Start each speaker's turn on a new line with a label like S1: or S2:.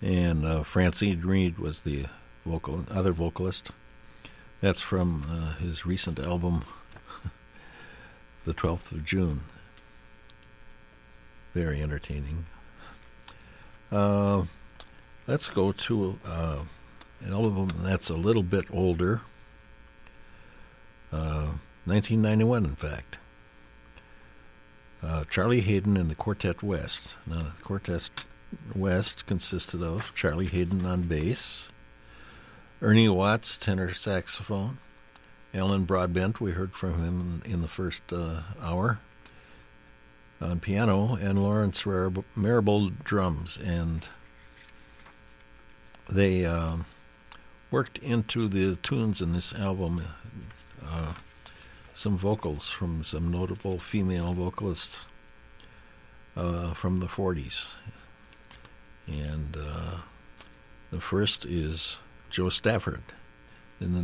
S1: And Francine Reed was the other vocalist. That's from his recent album, The 12th of June. Very entertaining. Let's go to an album that's a little bit older. 1991, in fact. Charlie Haden and the Quartet West. Now, the Quartet West consisted of Charlie Haden on bass, Ernie Watts, tenor saxophone, Alan Broadbent, we heard from him in the first hour, on piano, and Lawrence Marable drums. And they worked into the tunes in this album some vocals from some notable female vocalists from the 40s. And the first is Jo Stafford.